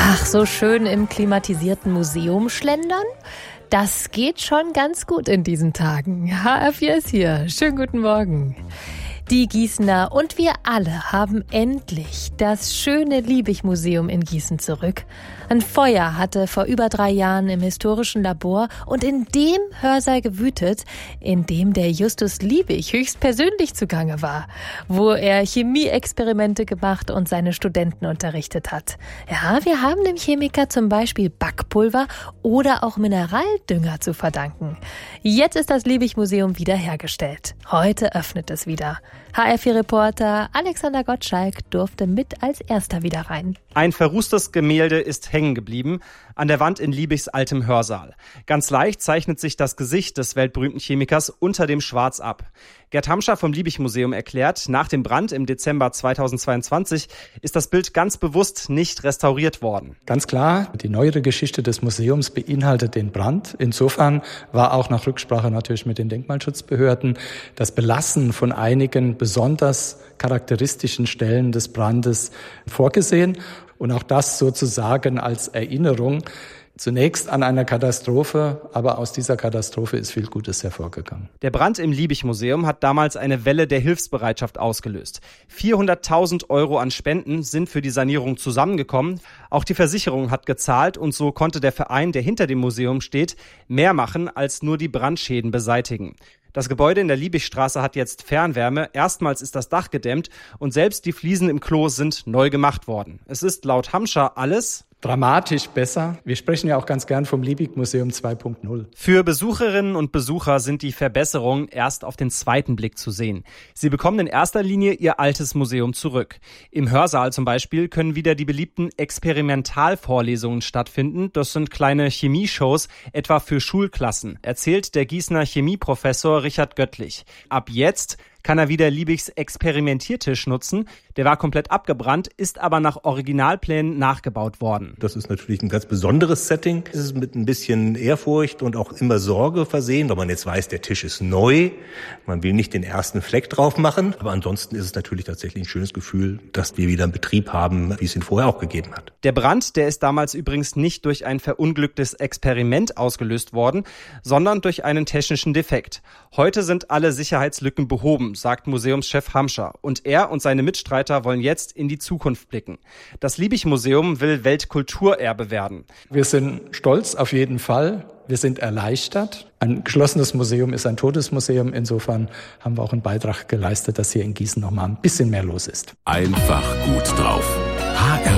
Ach, so schön im klimatisierten Museum schlendern? Das geht schon ganz gut in diesen Tagen. HR4 ist hier. Schönen guten Morgen. Die Gießener und wir alle haben endlich das schöne Liebig-Museum in Gießen zurück. Ein Feuer hatte vor über 3 Jahren im historischen Labor und in dem Hörsaal gewütet, in dem der Justus Liebig höchstpersönlich zugange war, wo er Chemieexperimente gemacht und seine Studenten unterrichtet hat. Ja, wir haben dem Chemiker zum Beispiel Backpulver oder auch Mineraldünger zu verdanken. Jetzt ist das Liebig-Museum wiederhergestellt. Heute öffnet es wieder. HR4-Reporter Alexander Gottschalk durfte mit als erster wieder rein. Ein verrußtes Gemälde ist hängen geblieben an der Wand in Liebigs altem Hörsaal. Ganz leicht zeichnet sich das Gesicht des weltberühmten Chemikers unter dem Schwarz ab. Gerd Hamscher vom Liebig-Museum erklärt, nach dem Brand im Dezember 2022 ist das Bild ganz bewusst nicht restauriert worden. Ganz klar, die neuere Geschichte des Museums beinhaltet den Brand. Insofern war auch nach Rücksprache natürlich mit den Denkmalschutzbehörden das Belassen von einigen besonders charakteristischen Stellen des Brandes vorgesehen. Und auch das sozusagen als Erinnerung zunächst an eine Katastrophe, aber aus dieser Katastrophe ist viel Gutes hervorgegangen. Der Brand im Liebig-Museum hat damals eine Welle der Hilfsbereitschaft ausgelöst. 400.000 € an Spenden sind für die Sanierung zusammengekommen. Auch die Versicherung hat gezahlt und so konnte der Verein, der hinter dem Museum steht, mehr machen als nur die Brandschäden beseitigen. Das Gebäude in der Liebigstraße hat jetzt Fernwärme. Erstmals ist das Dach gedämmt und selbst die Fliesen im Klo sind neu gemacht worden. Es ist laut Hamscher alles dramatisch besser. Wir sprechen ja auch ganz gern vom Liebig-Museum 2.0. Für Besucherinnen und Besucher sind die Verbesserungen erst auf den zweiten Blick zu sehen. Sie bekommen in erster Linie ihr altes Museum zurück. Im Hörsaal zum Beispiel können wieder die beliebten Experimentalvorlesungen stattfinden. Das sind kleine Chemieshows, etwa für Schulklassen, erzählt der Gießener Chemieprofessor Richard Göttlich. Ab jetzt kann er wieder Liebigs Experimentiertisch nutzen. Der war komplett abgebrannt, ist aber nach Originalplänen nachgebaut worden. Das ist natürlich ein ganz besonderes Setting. Es ist mit ein bisschen Ehrfurcht und auch immer Sorge versehen, weil man jetzt weiß, der Tisch ist neu. Man will nicht den ersten Fleck drauf machen. Aber ansonsten ist es natürlich tatsächlich ein schönes Gefühl, dass wir wieder einen Betrieb haben, wie es ihn vorher auch gegeben hat. Der Brand, der ist damals übrigens nicht durch ein verunglücktes Experiment ausgelöst worden, sondern durch einen technischen Defekt. Heute sind alle Sicherheitslücken behoben, sagt Museumschef Hamscher. Und er und seine Mitstreiter wollen jetzt in die Zukunft blicken. Das Liebig-Museum will Weltkulturerbe werden. Wir sind stolz auf jeden Fall. Wir sind erleichtert. Ein geschlossenes Museum ist ein totes Museum. Insofern haben wir auch einen Beitrag geleistet, dass hier in Gießen noch mal ein bisschen mehr los ist. Einfach gut drauf. HR